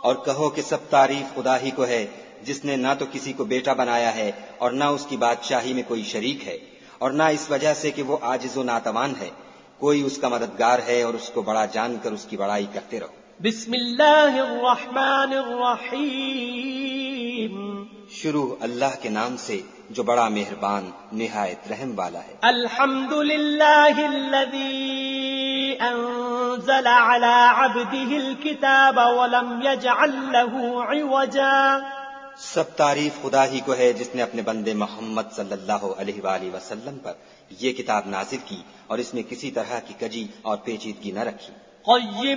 और कहो कि सब तारीफ खुदा ही को है जिसने ना तो किसी को बेटा बनाया है और ना उसकी बादशाही में कोई शरीक है और ना इस वजह से कि वो आजिज़ व नातवान है। कोई उसका मददगार है और उसको बड़ा जानकर उसकी बड़ाई करते रहो। बिस्मिल्लाहिर्रहमानिर्रहीम। शुरू अल्लाह के नाम से जो बड़ा मेहरबान निहायत रहम वाला है। अल्हम्दुलिल्लाहिल्लज़ी अंज़ला अला अब्दिहिल किताब व लम यजअल लहू इवजा। सब तारीफ खुदा ही को है जिसने अपने बंदे मोहम्मद सल्लल्लाहु अलैहि वसल्लम पर यह किताब नाजिल की और इसमें किसी तरह की कजी और पेचीदगी न रखी।